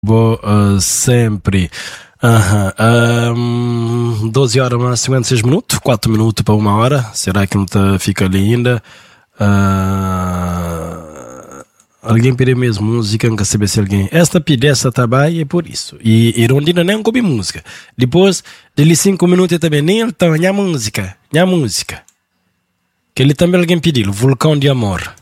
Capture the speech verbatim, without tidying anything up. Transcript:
Vou uh, sempre. Aham. Ahm, doze horas mais cinquenta e seis minutos, quatro minutos para uma hora. Será que não tá, fica ali ainda? Ah, alguém pediu mesmo música, nunca saber se alguém. Esta pede, esta trabalha é por isso. E, e Rondina nem come música. Depois, dele cinco minutos também, nem então, minha música, minha música. Que ele também alguém pediu, Vulcão de Amor.